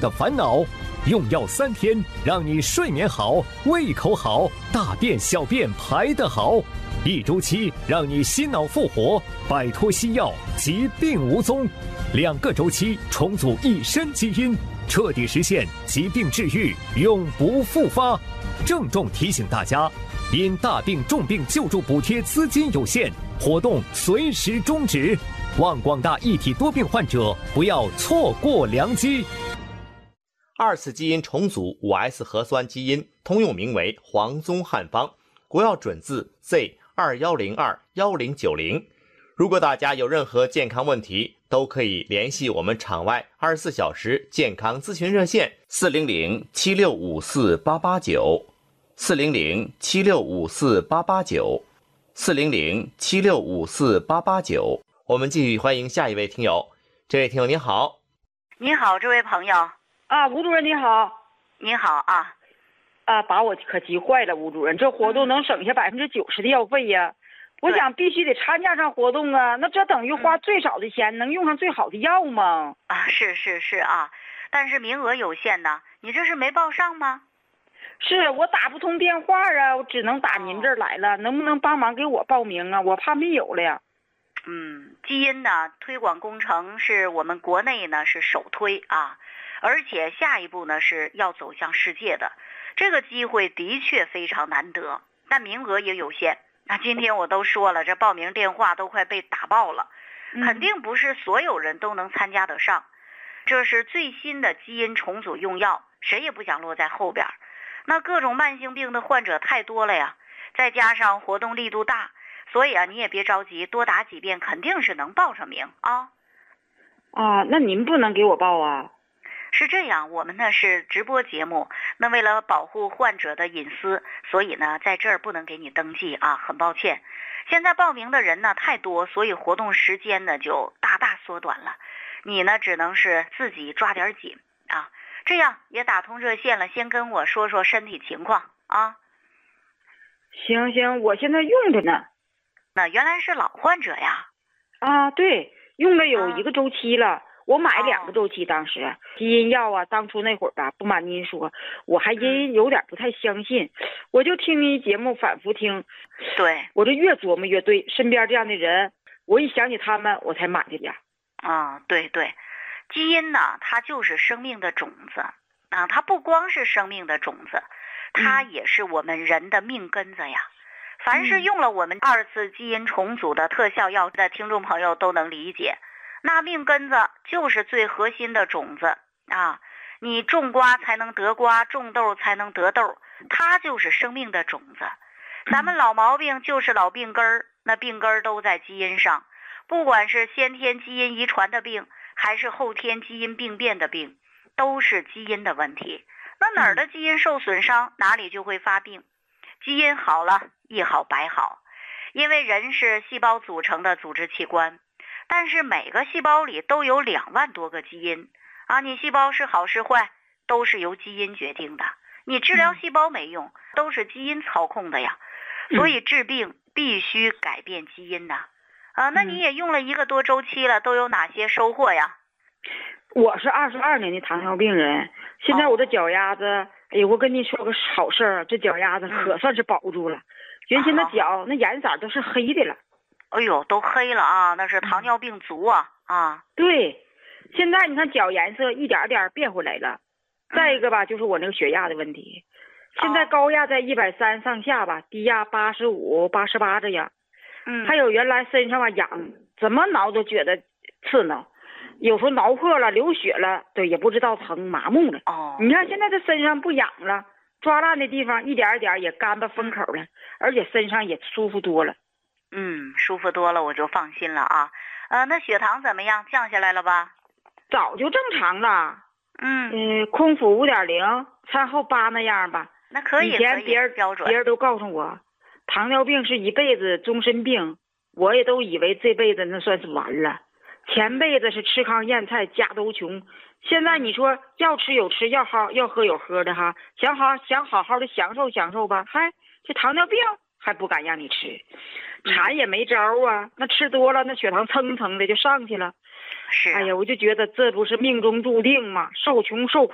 的烦恼。用药3天，让你睡眠好，胃口好，大便小便排得好。1周期，让你心脑复活，摆脱西药，疾病无踪。2个周期，重组一身基因，彻底实现疾病治愈，永不复发。郑重提醒大家，因大病重病救助补贴资金有限，活动随时终止。望广大一体多病患者不要错过良机。 2次基因重组 5S 核酸基因，通用名为黄宗汉方，国药准字 Z21021090。如果大家有任何健康问题，都可以联系我们场外24小时健康咨询热线400-7654-889 400-7654-889 400-7654-889。我们继续欢迎下一位听友。这位听友您好。 你好，这位朋友。 吴主任你好。 你好啊。 把我可急坏了，吴主任，这活动能省下90%的药费呀。我想必须得参加上活动啊，那这等于花最少的钱，能用上最好的药吗？ 是啊，但是名额有限呢，你这是没报上吗？ 是我打不通电话啊，我只能打您这儿来了，能不能帮忙给我报名啊？我怕没有了呀。 基因呢推广工程是我们国内呢是首推啊，而且下一步呢是要走向世界的，这个机会的确非常难得，但名额也有限。那今天我都说了，这报名电话都快被打爆了，肯定不是所有人都能参加得上。这是最新的基因重组用药，谁也不想落在后边。那各种慢性病的患者太多了呀，再加上活动力度大，所以你也别着急，多打几遍肯定是能报上名啊。 那您不能给我报啊？ 是这样，我们呢是直播节目，那为了保护患者的隐私，所以呢在这儿不能给你登记啊，很抱歉。现在报名的人呢太多，所以活动时间呢就大大缩短了，你呢只能是自己抓点紧啊。这样也打通热线了，先跟我说说身体情况啊。 行，我现在用着呢。 那原来是老患者呀？ 对，用了有1个周期了。我买2个周期，当时基因药啊，当初那会儿吧，不瞒您说，我还有点不太相信，我就听你节目反复听， 对，我这越琢磨越对，身边这样的人，我一想起他们，我才买的点。 对，基因呢，它就是生命的种子啊，它不光是生命的种子，它也是我们人的命根子呀。凡是用了我们2次基因重组的特效药的听众朋友都能理解。那命根子就是最核心的种子啊！你种瓜才能得瓜，种豆才能得豆，它就是生命的种子。咱们老毛病就是老病根儿，那病根儿都在基因上，不管是先天基因遗传的病，还是后天基因病变的病，都是基因的问题。那哪儿的基因受损伤，哪里就会发病。基因好了，一好百好，因为人是细胞组成的组织器官。但是每个细胞里都有2万多个基因啊，你细胞是好是坏都是由基因决定的，你治疗细胞没用，都是基因操控的呀。所以治病必须改变基因呐。那你也用了1个多周期了，都有哪些收获呀？ 我是22年的糖尿病人，现在我的脚丫子，我跟你说个好事儿，这脚丫子可算是保住了，原先的脚那颜色都是黑的了。 都黑了啊，那是糖尿病足啊。 对，现在你看脚颜色一点点变回来了。再一个吧，就是我那个血压的问题，现在高压在130上下吧，低压85、88这样。还有原来身上吧痒，怎么挠都觉得刺挠，有时候挠破了流血了，对，也不知道疼，麻木了。你看现在这身上不痒了，抓烂的地方一点点也干巴封口了，而且身上也舒服多了。 舒服多了，我就放心了啊。那血糖怎么样？降下来了吧？ 早就正常了。空腹5.0，餐后8那样吧。 那可以， 以前别人都告诉我，糖尿病是一辈子终身病，我也都以为这辈子那算是完了。前辈子是吃糠咽菜家都穷，现在你说要吃有吃，要喝有喝的哈，想好好的享受吧，这糖尿病还不敢让你吃，馋也没招啊，那吃多了那血糖蹭蹭的就上去了。 是。 我就觉得这不是命中注定吗？受穷受苦